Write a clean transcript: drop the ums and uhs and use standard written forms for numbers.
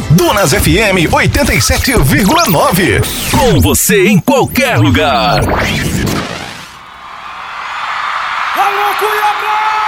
Dunas FM 87,9. Com você em qualquer lugar. Alô, Cuiabá!